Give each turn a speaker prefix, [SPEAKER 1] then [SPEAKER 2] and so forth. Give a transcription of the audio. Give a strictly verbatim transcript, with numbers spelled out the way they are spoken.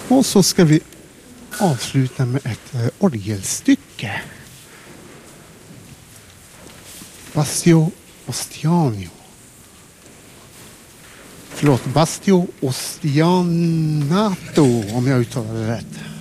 [SPEAKER 1] Och så ska vi avsluta med ett eh, orgelstycke. Bastio Ostiano. Förlåt, Bastio Ostianato, om jag uttalar det rätt.